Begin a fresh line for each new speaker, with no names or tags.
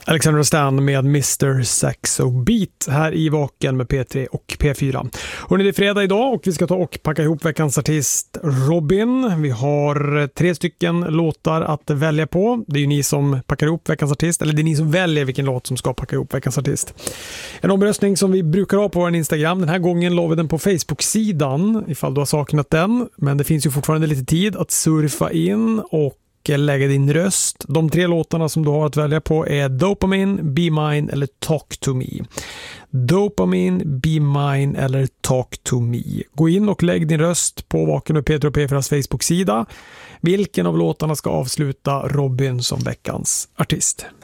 Alexander Stan med Mr. Saxo Beat här i Vaken med P3 och P4. Hörrni, det är fredag idag och vi ska ta och packa ihop veckans artist Robin. Vi har 3 stycken låtar att välja på. Det är ju ni som packar ihop veckans artist, eller det är ni som väljer vilken låt som ska packa ihop veckans artist. En omröstning som vi brukar ha på vår Instagram. Den här gången la vi den på Facebook-sidan ifall du har saknat den. Men det finns ju fortfarande lite tid att surfa in och lägga din röst. De 3 låtarna som du har att välja på är Dopamine, Be Mine eller Talk to Me. Dopamine, Be Mine eller Talk to Me. Gå in och lägg din röst på Vaken med Peter och P4s Facebook-sida. Vilken av låtarna ska avsluta Robin som veckans artist?